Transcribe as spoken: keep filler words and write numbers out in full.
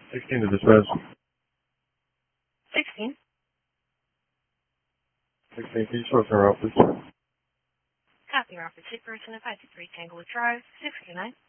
sixteen to dismiss. sixteen. sixteen, can you show us our office? Copy, Officer Person of five two three Tanglewood Drive, six two nine.